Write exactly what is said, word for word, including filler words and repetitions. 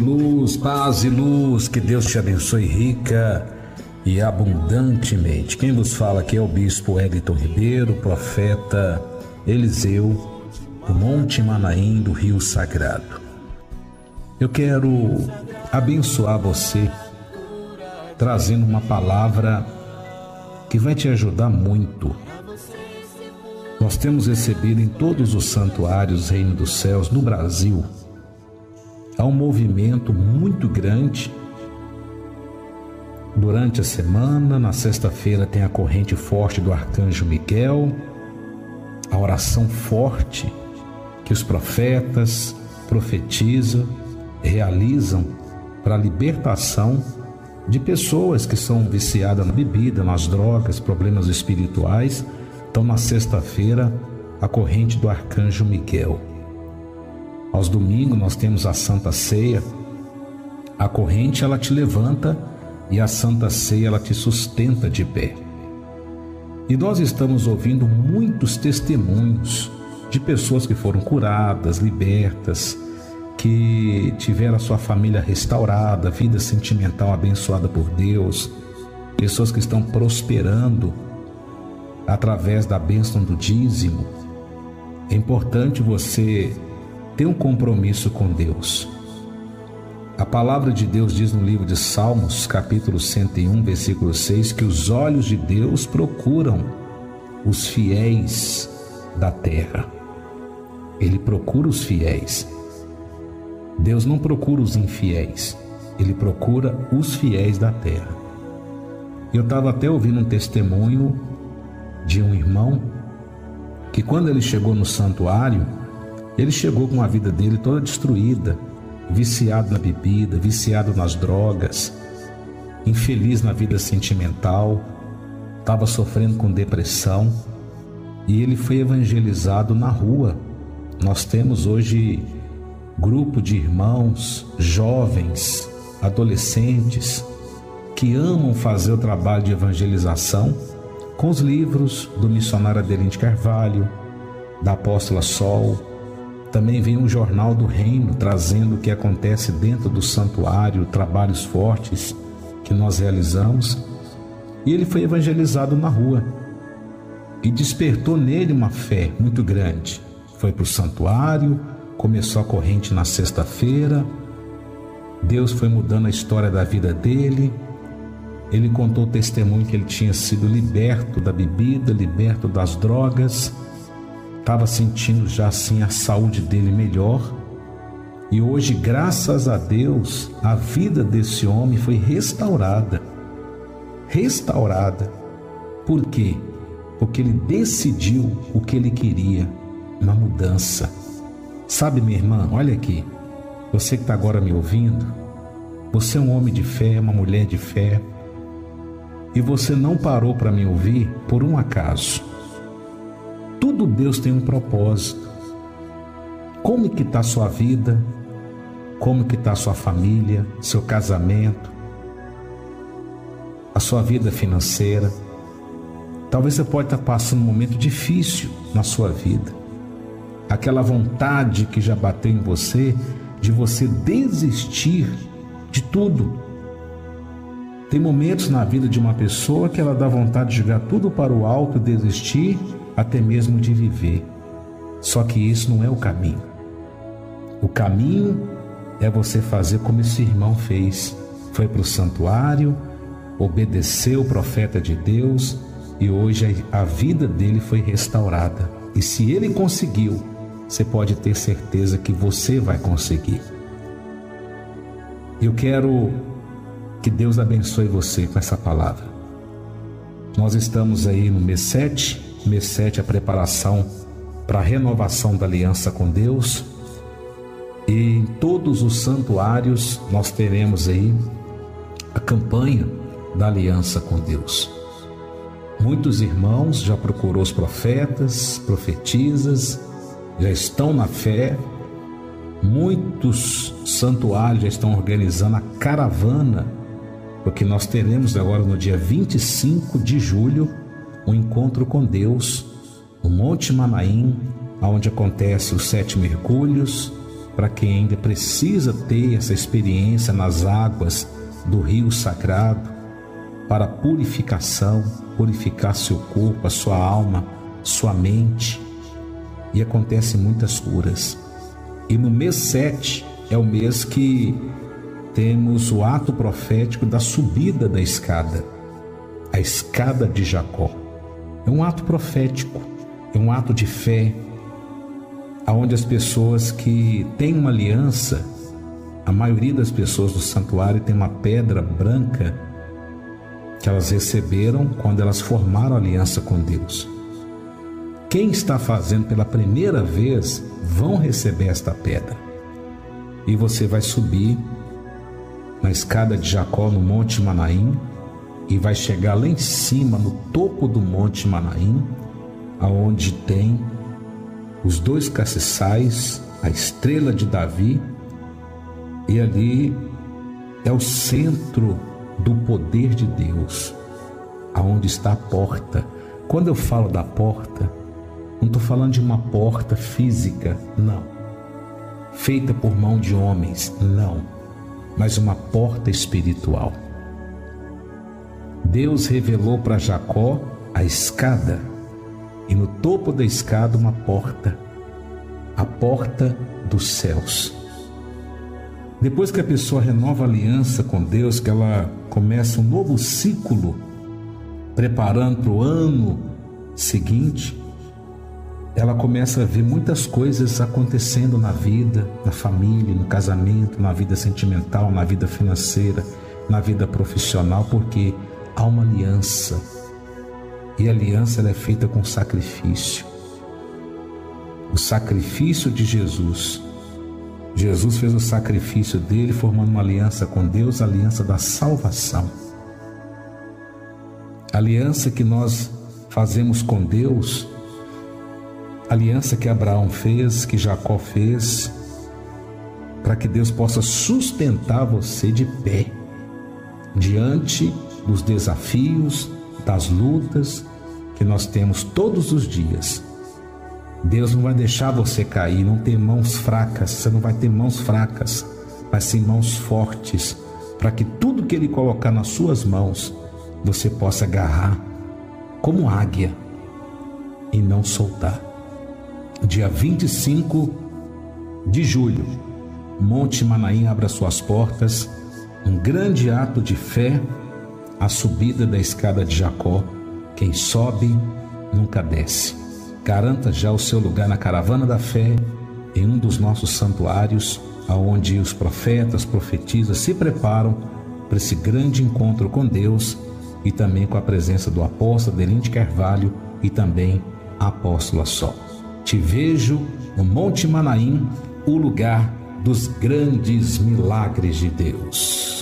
Luz, paz e luz, que Deus te abençoe rica e abundantemente. Quem vos fala aqui é o Bispo Wellington Ribeiro, profeta Eliseu, do Monte Manaim, do Rio Sagrado. Eu quero abençoar você, trazendo uma palavra que vai te ajudar muito. Nós temos recebido em todos os santuários do Reino dos Céus no Brasil. Há um movimento muito grande durante a semana. Na sexta-feira tem a corrente forte do Arcanjo Miguel, a oração forte que os profetas profetizam, realizam para a libertação de pessoas que são viciadas na bebida, nas drogas, problemas espirituais. Então, na sexta-feira, a corrente do Arcanjo Miguel. Aos domingos nós temos a Santa Ceia. A corrente ela te levanta e a Santa Ceia ela te sustenta de pé. E nós estamos ouvindo muitos testemunhos de pessoas que foram curadas, libertas, que tiveram a sua família restaurada, vida sentimental abençoada por Deus, pessoas que estão prosperando através da bênção do dízimo. É importante você ter um compromisso com Deus. A palavra de Deus diz no livro de Salmos, capítulo cento e um, versículo seis, que os olhos de Deus procuram os fiéis da terra. Ele procura os fiéis. Deus não procura os infiéis, Ele procura os fiéis da terra. Eu estava até ouvindo um testemunho de um irmão que, quando ele chegou no santuário, ele chegou com a vida dele toda destruída, viciado na bebida, viciado nas drogas, infeliz na vida sentimental, estava sofrendo com depressão, e ele foi evangelizado na rua. Nós temos hoje grupo de irmãos, jovens, adolescentes, que amam fazer o trabalho de evangelização com os livros do missionário Adelino de Carvalho, da apóstola Sol. Também vem o Jornal do Reino, trazendo o que acontece dentro do santuário, trabalhos fortes que nós realizamos. E ele foi evangelizado na rua e despertou nele uma fé muito grande. Foi para o santuário, começou a corrente na sexta-feira. Deus foi mudando a história da vida dele. Ele contou o testemunho que ele tinha sido liberto da bebida, liberto das drogas. Estava sentindo já assim a saúde dele melhor. E hoje, graças a Deus, a vida desse homem foi restaurada. Restaurada. Por quê? Porque ele decidiu o que ele queria, uma mudança. Sabe, minha irmã, olha aqui. Você que está agora me ouvindo, você é um homem de fé, uma mulher de fé. E você não parou para me ouvir por um acaso. Tudo Deus tem um propósito. Como que está a sua vida? Como que está a sua família, seu casamento, a sua vida financeira? Talvez você pode estar passando um momento difícil na sua vida. Aquela vontade que já bateu em você de você desistir de tudo. Tem momentos na vida de uma pessoa que ela dá vontade de jogar tudo para o alto, desistir, até mesmo de viver. Só que isso não é o caminho. O caminho é você fazer como esse irmão fez. Foi para o santuário, obedeceu o profeta de Deus e hoje a vida dele foi restaurada. E se ele conseguiu, você pode ter certeza que você vai conseguir. Eu quero que Deus abençoe você com essa palavra. Nós estamos aí no mês sete, mês sete é a preparação para a renovação da aliança com Deus. E em todos os santuários nós teremos aí a campanha da aliança com Deus. Muitos irmãos já procurou os profetas, profetisas, já estão na fé. Muitos santuários já estão organizando a caravana, porque nós teremos agora no dia vinte e cinco de julho um encontro com Deus no Monte Manaim, onde acontece os sete mergulhos, para quem ainda precisa ter essa experiência nas águas do rio sagrado, para purificação, purificar seu corpo, a sua alma, sua mente. E acontecem muitas curas. E no mês sete é o mês que temos o ato profético da subida da escada, a escada de Jacó. É um ato profético, é um ato de fé, onde as pessoas que têm uma aliança, a maioria das pessoas do santuário tem uma pedra branca que elas receberam quando elas formaram aliança com Deus. Quem está fazendo pela primeira vez vão receber esta pedra. E você vai subir na escada de Jacó no Monte Manaim e vai chegar lá em cima, no topo do Monte Manaim, aonde tem os dois castiçais, a estrela de Davi, e ali é o centro do poder de Deus, aonde está a porta. Quando eu falo da porta, não estou falando de uma porta física, não, feita por mão de homens, não, mas uma porta espiritual. Deus revelou para Jacó a escada, e no topo da escada uma porta, a porta dos céus. Depois que a pessoa renova a aliança com Deus, que ela começa um novo ciclo, preparando para o ano seguinte, ela começa a ver muitas coisas acontecendo na vida, na família, no casamento, na vida sentimental, na vida financeira, na vida profissional, porque há uma aliança. E a aliança ela é feita com sacrifício. O sacrifício de Jesus. Jesus fez o sacrifício dele, formando uma aliança com Deus, a aliança da salvação. A aliança que nós fazemos com Deus, a aliança que Abraão fez, que Jacó fez, para que Deus possa sustentar você de pé, diante dos desafios, das lutas que nós temos todos os dias. Deus não vai deixar você cair, não ter mãos fracas, você não vai ter mãos fracas, mas sim mãos fortes, para que tudo que Ele colocar nas suas mãos, você possa agarrar como águia e não soltar. Dia vinte e cinco de julho, Monte Manaim abre as suas portas, um grande ato de fé, a subida da escada de Jacó. Quem sobe nunca desce. Garanta já o seu lugar na caravana da fé, em um dos nossos santuários, onde os profetas, profetisas se preparam para esse grande encontro com Deus e também com a presença do apóstolo Adelino de Carvalho e também a apóstola Sol. Te vejo no Monte Manaim, o lugar dos grandes milagres de Deus.